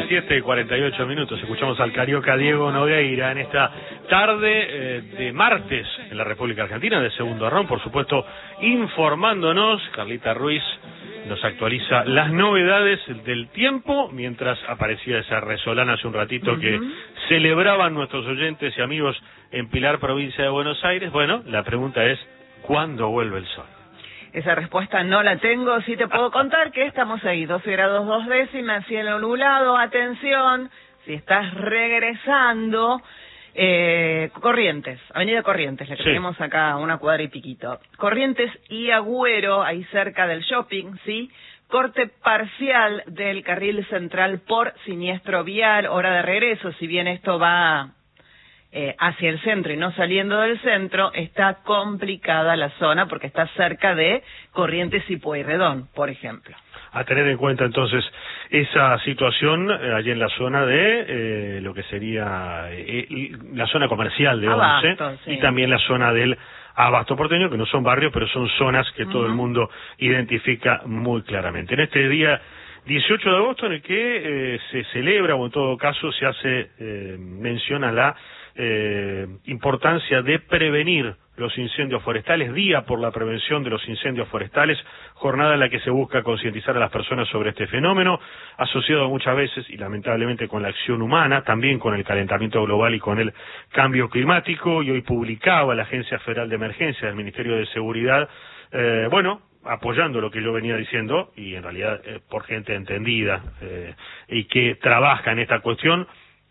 7:48. Escuchamos al carioca Diego Nogueira en esta tarde de martes en la República Argentina, de segundo round, por supuesto, informándonos. Carlita Ruiz nos actualiza las novedades del tiempo, mientras aparecía esa resolana hace un ratito que celebraban nuestros oyentes y amigos en Pilar, provincia de Buenos Aires. Bueno, la pregunta es, ¿cuándo vuelve el sol? Esa respuesta no la tengo. Sí te puedo contar que estamos ahí, 12 grados 2 décimas, cielo nublado. Atención, si estás regresando, Corrientes, Avenida Corrientes, la que tenemos acá, una cuadra y piquito. Corrientes y Agüero, ahí cerca del shopping, ¿sí? Corte parcial del carril central por siniestro vial, hora de regreso. Si bien esto va hacia el centro y no saliendo del centro, está complicada la zona porque está cerca de Corrientes y Pueyrredón, por ejemplo. A tener en cuenta entonces esa situación allí en la zona de lo que sería la zona comercial de Once, y también la zona del Abasto porteño, que no son barrios, pero son zonas que todo el mundo identifica muy claramente. En este día 18 de agosto, en el que se celebra, o en todo caso se hace mención a la importancia de prevenir los incendios forestales, Día por la Prevención de los Incendios Forestales, jornada en la que se busca concientizar a las personas sobre este fenómeno, asociado muchas veces, y lamentablemente, con la acción humana, también con el calentamiento global y con el cambio climático. Y hoy publicaba la Agencia Federal de Emergencia del Ministerio de Seguridad, apoyando lo que yo venía diciendo, y en realidad por gente entendida y que trabaja en esta cuestión,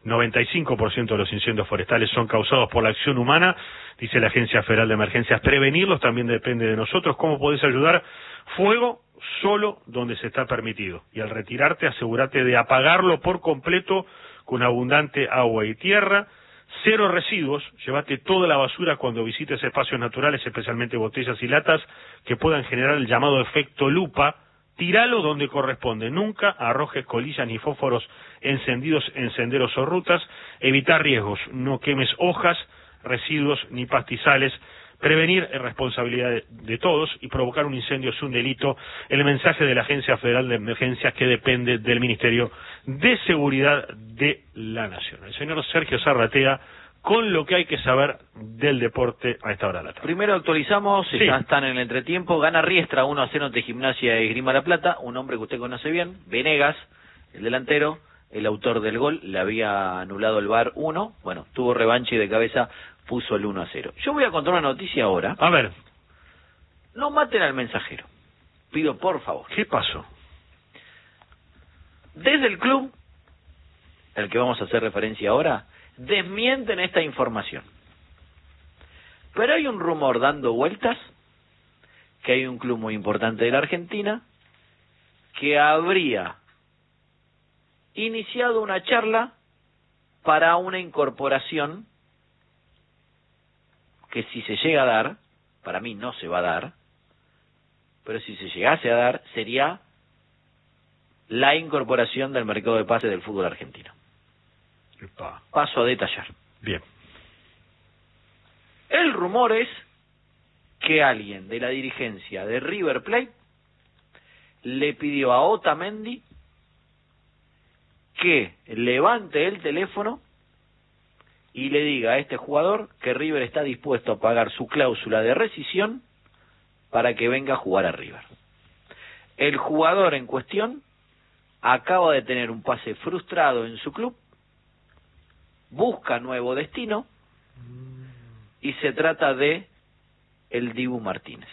95% de los incendios forestales son causados por la acción humana, dice la Agencia Federal de Emergencias. Prevenirlos también depende de nosotros. ¿Cómo podés ayudar? Fuego solo donde se está permitido. Y al retirarte, asegúrate de apagarlo por completo con abundante agua y tierra. Cero residuos, llévate toda la basura cuando visites espacios naturales, especialmente botellas y latas que puedan generar el llamado efecto lupa. Tíralo donde corresponde, nunca arrojes colillas ni fósforos encendidos en senderos o rutas. Evitar riesgos, no quemes hojas, residuos ni pastizales. Prevenir es responsabilidad de todos, y provocar un incendio es un delito. El mensaje de la Agencia Federal de Emergencias, que depende del Ministerio de Seguridad de la Nación. El señor Sergio Zarratea, con lo que hay que saber del deporte a esta hora de la tarde. Primero actualizamos, ya están en el entretiempo. Gana Riestra 1-0 ante Gimnasia y Esgrima La Plata, un hombre que usted conoce bien, Venegas, el delantero, el autor del gol, le había anulado el VAR 1, bueno, tuvo revancha y de cabeza puso el 1-0. Yo voy a contar una noticia ahora. A ver. No maten al mensajero, pido por favor. ¿Qué pasó? Desde el club, el que vamos a hacer referencia ahora, desmienten esta información. Pero hay un rumor dando vueltas que hay un club muy importante de la Argentina que habría iniciado una charla para una incorporación que, si se llega a dar, para mí no se va a dar, pero si se llegase a dar, sería la incorporación del mercado de pases del fútbol argentino. Paso a detallar. Bien. El rumor es que alguien de la dirigencia de River Plate le pidió a Otamendi que levante el teléfono y le diga a este jugador que River está dispuesto a pagar su cláusula de rescisión para que venga a jugar a River. El jugador en cuestión acaba de tener un pase frustrado en su club, busca nuevo destino, y se trata de el Dibu Martínez.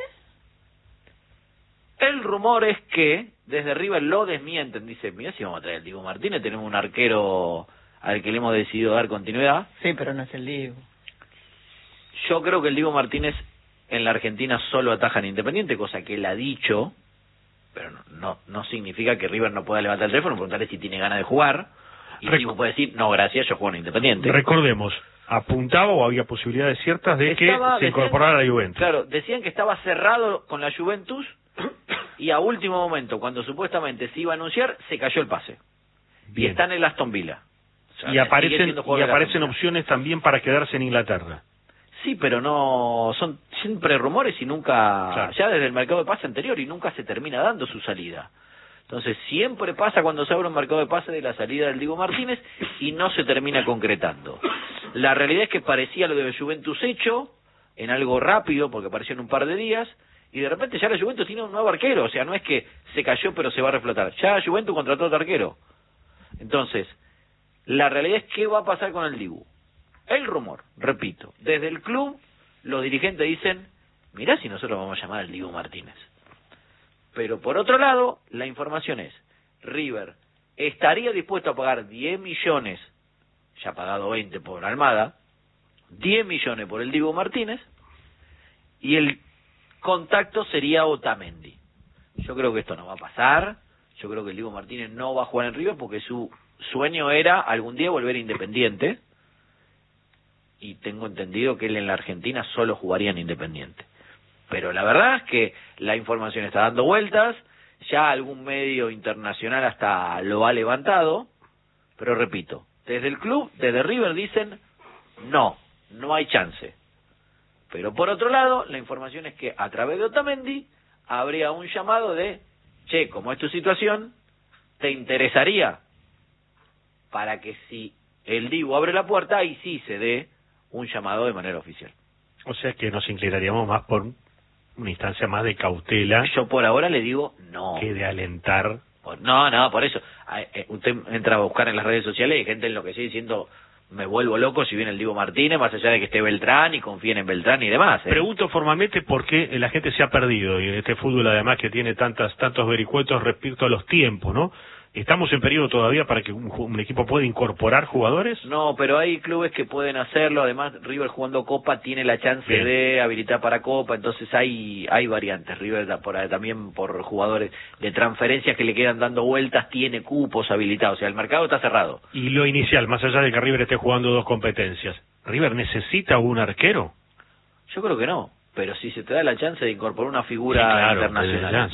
El rumor es que desde River lo desmienten, dice, mira, si vamos a traer el Dibu Martínez, tenemos un arquero al que le hemos decidido dar continuidad. Sí, pero no es el Dibu. Yo creo que el Dibu Martínez en la Argentina solo ataja en Independiente, cosa que él ha dicho, pero no significa que River no pueda levantar el teléfono y preguntarle si tiene ganas de jugar. Y el Dibu puede decir, no, gracias, yo juego en Independiente. Recordemos, apuntaba o había posibilidades ciertas de que se incorporara a la Juventus. Claro, decían que estaba cerrado con la Juventus, y a último momento, cuando supuestamente se iba a anunciar, se cayó el pase. Bien. Y está en el Aston Villa. O sea, y aparecen opciones también para quedarse en Inglaterra. Sí, pero no, son siempre rumores y nunca, ya desde el mercado de pase anterior, y nunca se termina dando su salida. Entonces siempre pasa cuando se abre un mercado de pases de la salida del Dibu Martínez y no se termina concretando. La realidad es que parecía lo de Juventus hecho, en algo rápido, porque apareció en un par de días, y de repente ya la Juventus tiene un nuevo arquero, o sea, no es que se cayó pero se va a reflotar, ya la Juventus contrató a otro arquero. Entonces, la realidad es qué va a pasar con el Dibu. El rumor, repito, desde el club, los dirigentes dicen, mirá si nosotros vamos a llamar al Dibu Martínez. Pero por otro lado, la información es, River estaría dispuesto a pagar 10 millones, ya ha pagado 20 por Almada, 10 millones por el Dibu Martínez, y el contacto sería Otamendi. Yo creo que esto no va a pasar, yo creo que el Dibu Martínez no va a jugar en River porque su sueño era algún día volver a Independiente, y tengo entendido que él en la Argentina solo jugaría en Independiente. Pero la verdad es que la información está dando vueltas, ya algún medio internacional hasta lo ha levantado, pero repito, desde el club, desde River dicen, no hay chance. Pero por otro lado, la información es que a través de Otamendi habría un llamado de, che, como es tu situación, ¿te interesaría? Para que si el Dibu abre la puerta, ahí sí se dé un llamado de manera oficial. O sea que nos inclinaríamos más por una instancia más de cautela. Yo por ahora le digo no. Que de alentar. No, por eso. Usted entra a buscar en las redes sociales y hay gente enloquecida diciendo, me vuelvo loco si viene el Dibu Martínez, más allá de que esté Beltrán y confíen en Beltrán y demás. Pregunto formalmente por qué la gente se ha perdido, y en este fútbol además que tiene tantos vericuetos respecto a los tiempos, ¿no? ¿Estamos en periodo todavía para que un equipo pueda incorporar jugadores? No, pero hay clubes que pueden hacerlo. Además, River jugando Copa tiene la chance de habilitar para Copa. Entonces hay variantes. River también por jugadores de transferencias que le quedan dando vueltas tiene cupos habilitados. O sea, el mercado está cerrado. Y lo inicial, más allá de que River esté jugando dos competencias, ¿River necesita un arquero? Yo creo que no. Pero si se te da la chance de incorporar una figura internacional,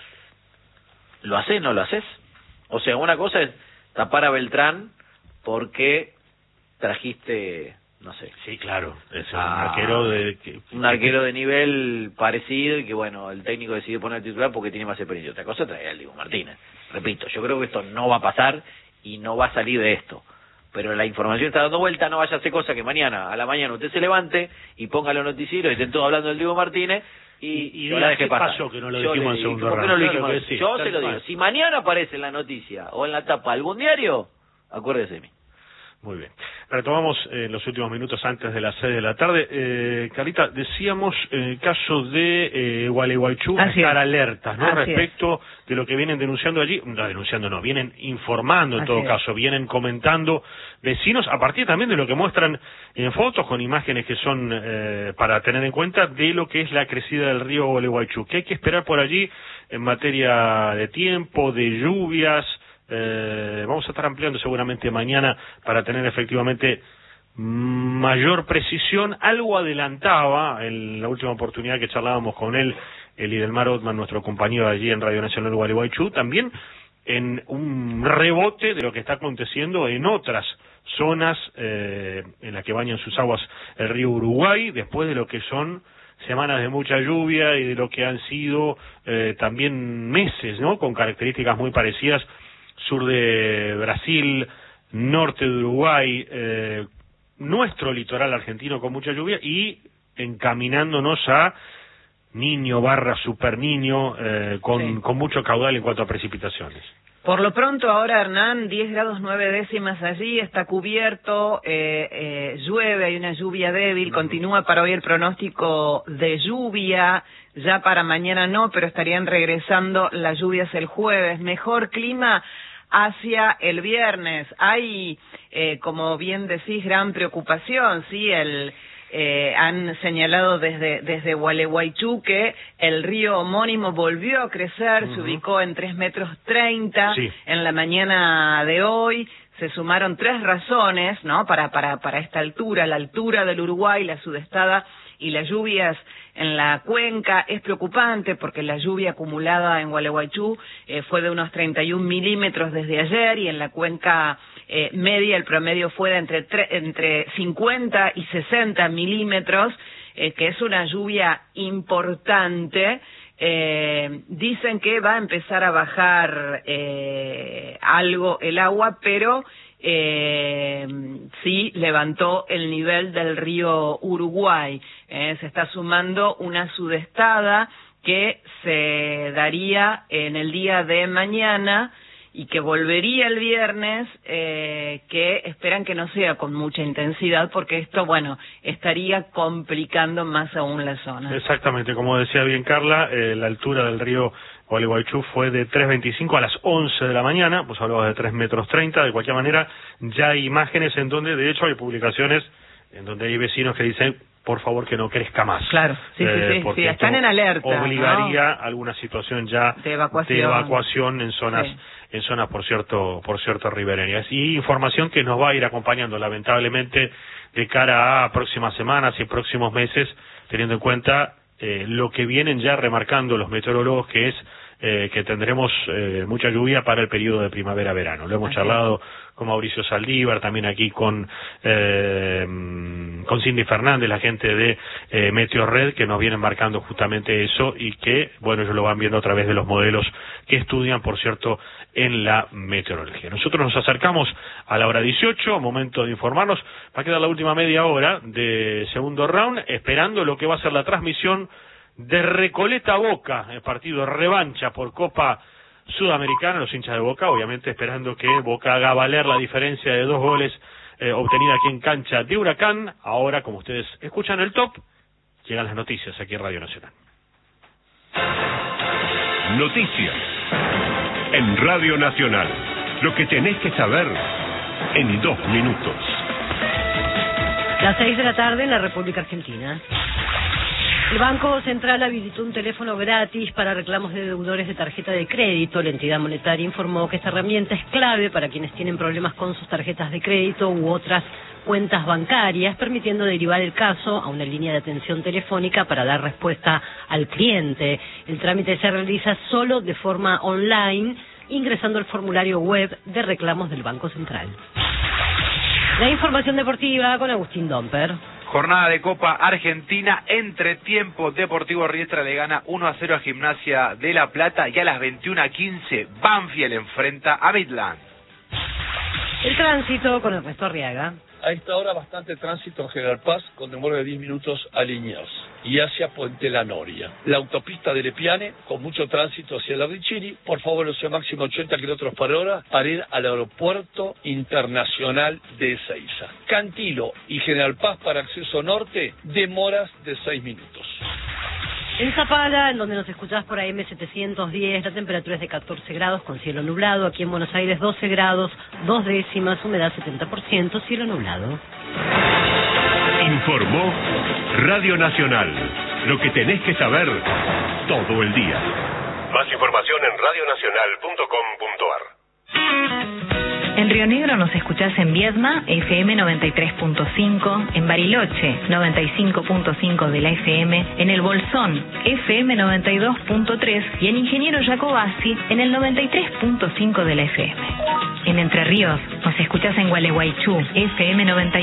¿lo haces? ¿No lo haces? O sea, una cosa es tapar a Beltrán porque trajiste, no sé. Sí, claro, es un arquero de nivel parecido y que, bueno, el técnico decidió poner el titular porque tiene más experiencia. Otra cosa es traer al Dibu Martínez. Repito, yo creo que esto no va a pasar y no va a salir de esto. Pero la información está dando vuelta, no vaya a hacer cosa que a la mañana usted se levante y ponga los noticieros y estén todos hablando del Dibu Martínez. Y yo la dejé pasar. Pasó que no lo dijimos en segundo round? Yo se lo digo. Si mañana aparece en la noticia o en la tapa algún diario, acuérdese de mí. Muy bien. Retomamos los últimos minutos antes de las 6 de la tarde. Carlita, decíamos el caso de Gualeguaychú, estar alertas, ¿no? Respecto de lo que vienen denunciando allí, vienen informando en todo caso, vienen comentando vecinos, a partir también de lo que muestran en fotos con imágenes que son para tener en cuenta de lo que es la crecida del río Gualeguaychú. ¿Qué hay que esperar por allí en materia de tiempo, de lluvias? Vamos a estar ampliando seguramente mañana para tener efectivamente mayor precisión. Algo adelantaba en la última oportunidad que charlábamos con él, Idelmar Othman, nuestro compañero allí en Radio Nacional Gualeguaychú, también en un rebote de lo que está aconteciendo en otras zonas en las que bañan sus aguas el río Uruguay, después de lo que son semanas de mucha lluvia y de lo que han sido también meses, ¿no? Con características muy parecidas, sur de Brasil, norte de Uruguay, nuestro litoral argentino con mucha lluvia y encaminándonos a Niño / Super Niño con mucho caudal en cuanto a precipitaciones. Por lo pronto ahora, Hernán, 10 grados 9 décimas allí, está cubierto, llueve, hay una lluvia débil, continúa para hoy el pronóstico de lluvia, ya para mañana no, pero estarían regresando las lluvias el jueves. Mejor clima hacia el viernes. Hay, como bien decís, gran preocupación, ¿sí? Han señalado desde Gualeguaychú que el río homónimo volvió a crecer, se ubicó en 3,30 metros en la mañana de hoy. Se sumaron 3 razones, ¿no? Para esta altura, la altura del Uruguay, la sudestada y las lluvias en la cuenca. Es preocupante porque la lluvia acumulada en Gualeguaychú fue de unos 31 milímetros desde ayer, y en la cuenca media el promedio fue de entre 50 y 60 milímetros, que es una lluvia importante Dicen que va a empezar a bajar algo el agua, pero sí levantó el nivel del río Uruguay. Se está sumando una sudestada que se daría en el día de mañana y que volvería el viernes, que esperan que no sea con mucha intensidad, porque esto, bueno, estaría complicando más aún la zona. Exactamente, como decía bien Carla, la altura del río Gualeguaychú fue de 3.25 a las 11 de la mañana, pues hablaba de 3,30 metros, de cualquier manera, ya hay imágenes en donde, de hecho, hay publicaciones en donde hay vecinos que dicen, por favor, que no crezca más. Claro, sí, sí, están en alerta. Obligaría a alguna situación ya de evacuación en zonas, por cierto, ribereñas. Y información que nos va a ir acompañando, lamentablemente, de cara a próximas semanas y próximos meses, teniendo en cuenta lo que vienen ya remarcando los meteorólogos, que es que tendremos mucha lluvia para el periodo de primavera-verano. Lo hemos charlado con Mauricio Saldívar, también aquí con Cindy Fernández, la gente de Meteorred, que nos vienen marcando justamente eso y que, bueno, ellos lo van viendo a través de los modelos que estudian, por cierto, en la meteorología. Nosotros nos acercamos a la hora 18, momento de informarnos. Va a quedar la última media hora de segundo round, esperando lo que va a ser la transmisión de Recoleta Boca, el partido revancha por Copa Sudamericana, los hinchas de Boca, obviamente esperando que Boca haga valer la diferencia de 2 goles obtenida aquí en cancha de Huracán. Ahora, como ustedes escuchan el top, llegan las noticias aquí en Radio Nacional. Noticias en Radio Nacional. Lo que tenés que saber en 2 minutos. Las 6 de la tarde en la República Argentina. El Banco Central habilitó un teléfono gratis para reclamos de deudores de tarjeta de crédito. La entidad monetaria informó que esta herramienta es clave para quienes tienen problemas con sus tarjetas de crédito u otras cuentas bancarias, permitiendo derivar el caso a una línea de atención telefónica para dar respuesta al cliente. El trámite se realiza solo de forma online, ingresando al formulario web de reclamos del Banco Central. La información deportiva con Agustín Domper. Jornada de Copa Argentina, entretiempo, Deportivo Riestra le gana 1-0 a Gimnasia de La Plata y a las 21:15 Banfield enfrenta a Midland. El tránsito con Ernesto Arriaga. A esta hora bastante tránsito en General Paz, con demora de 10 minutos a Liniers y hacia Puente La Noria. La autopista de Lepiane, con mucho tránsito hacia la Ricchini, por favor, velocidad máxima 80 kilómetros por hora para ir al Aeropuerto Internacional de Ezeiza. Cantilo y General Paz para acceso norte, demoras de 6 minutos. En Zapala, en donde nos escuchás por AM 710, la temperatura es de 14 grados con cielo nublado. Aquí en Buenos Aires 12 grados, 2 décimas, humedad 70%, cielo nublado. Informó Radio Nacional. Lo que tenés que saber todo el día. Más información en radionacional.com.ar. En Río Negro nos escuchás en Viedma, FM 93.5, en Bariloche, 95.5 de la FM, en El Bolsón, FM 92.3 y en Ingeniero Jacobasi, en el 93.5 de la FM. En Entre Ríos nos escuchás en Gualeguaychú, FM 90.